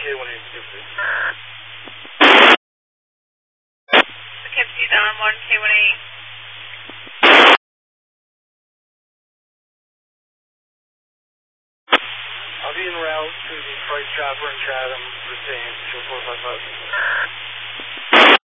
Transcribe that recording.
Poughkeepsie down 1K18. I'll be en route to the Price Chopper and Chatham, retained 2455.